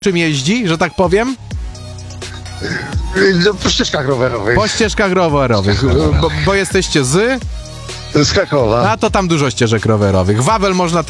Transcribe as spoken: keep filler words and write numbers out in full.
Czym jeździ, że tak powiem? No, po ścieżkach rowerowych. Po ścieżkach rowerowych, bo, bo jesteście z... Z Krakowa. A to tam dużo ścieżek rowerowych. Wawel można